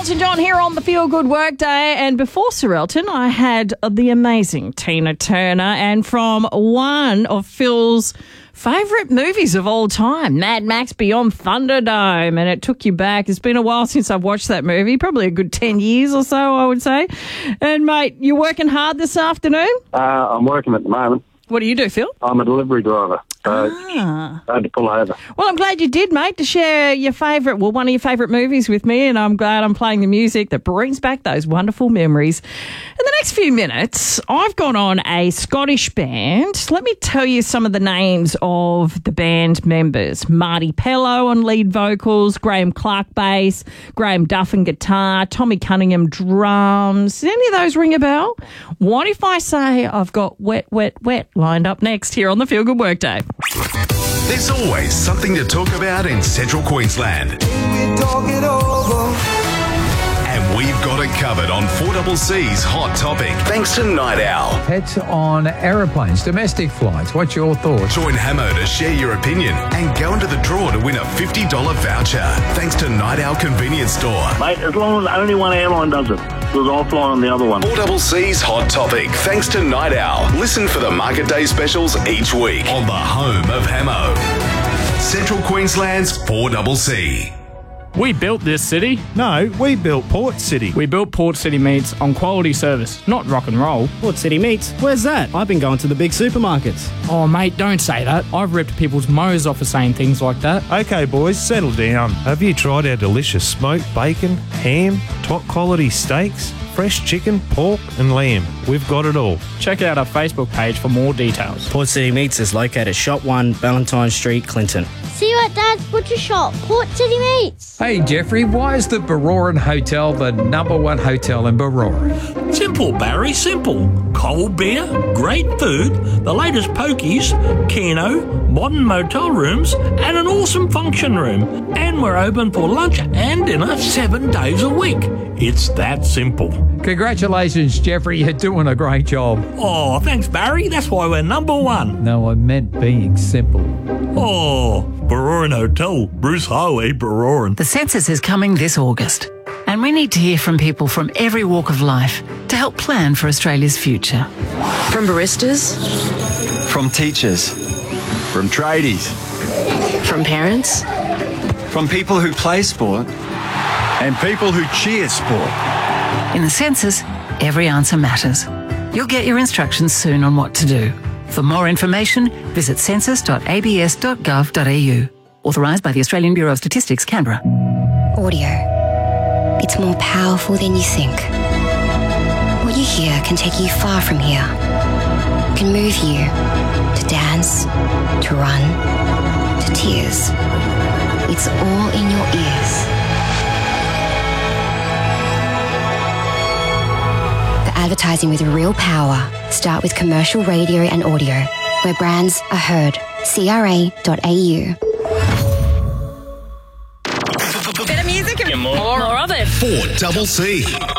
Elton John here on the Feel Good Workday. And before Sir Elton, I had the amazing Tina Turner. And from one of Phil's favourite movies of all time, Mad Max Beyond Thunderdome. And it took you back. It's been a while since I've watched that movie, probably a good 10 years or so, I would say. And, mate, you're working hard this afternoon? I'm working at the moment. What do you do, Phil? I'm a delivery driver. So I had to pull over. Well, I'm glad you did, mate, to share one of your favourite movies with me, and I'm glad I'm playing the music that brings back those wonderful memories. In the next few minutes, I've got on a Scottish band. Let me tell you some of the names of the band members. Marty Pello on lead vocals, Graham Clark bass, Graham Duffin guitar, Tommy Cunningham drums. Does any of those ring a bell? What if I say I've got Wet, Wet, Wet lined up next here on the Feel Good Workday? There's always something to talk about in Central Queensland. And we've got it covered on 4CC's Hot Topic, thanks to Night Owl. Pets on aeroplanes, domestic flights. What's your thoughts? Join Hamo to share your opinion and go into the draw to win a $50 voucher, thanks to Night Owl Convenience Store. Mate, as long as only one airline does it, because I'll fly on the other one. 4CC's Hot Topic, thanks to Night Owl. Listen for the Market Day specials each week on the home of Hamo. Central Queensland's 4CC. We built this city. No, we built Port City. We built Port City Meats on quality service, not rock and roll. Port City Meats? Where's that? I've been going to the big supermarkets. Oh, mate, don't say that. I've ripped people's mows off for saying things like that. Okay, boys, settle down. Have you tried our delicious smoked bacon, ham, top quality steaks, fresh chicken, pork and lamb? We've got it all. Check out our Facebook page for more details. Port City Meats is located at Shop 1, Valentine Street, Clinton. See you at Dad's Butcher Shop, Port City Meats. Hey, Jeffrey, why is the Baroran Hotel the #1 hotel in Baroran? Simple, Barry, simple. Cold beer, great food, the latest pokies, Keno, modern motel rooms, and an awesome function room. And we're open for lunch and dinner 7 days a week. It's that simple. Congratulations, Jeffrey. You're doing a great job. Oh, thanks, Barry. That's why we're #1. No, I meant being simple. Oh, Baroran Hotel, Bruce Highway, Baroran. The census is coming this August, and we need to hear from people from every walk of life to help plan for Australia's future. From baristas, from teachers, from tradies, from parents, from people who play sport, and people who cheer sport. In the census, every answer matters. You'll get your instructions soon on what to do. For more information, visit census.abs.gov.au. Authorised by the Australian Bureau of Statistics, Canberra. Audio. It's more powerful than you think. What you hear can take you far from here. Can move you to dance, to run, to tears. It's all in your ears. The advertising with real power. Start with commercial radio and audio, where brands are heard. CRA.au. Better music and more of it. 4CC.